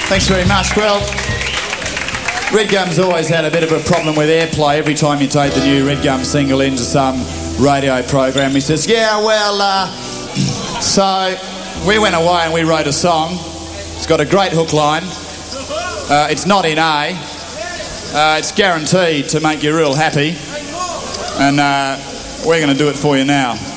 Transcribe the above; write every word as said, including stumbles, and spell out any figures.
Thanks very much. Well, Red Gum's always had a bit of a problem with airplay. Every time you take the new Red Gum single into some radio program, he says, yeah, well, uh... so we went away and we wrote a song. It's got a great hook line. Uh, it's not in A. Uh, it's guaranteed to make you real happy. And uh, we're going to do it for you now.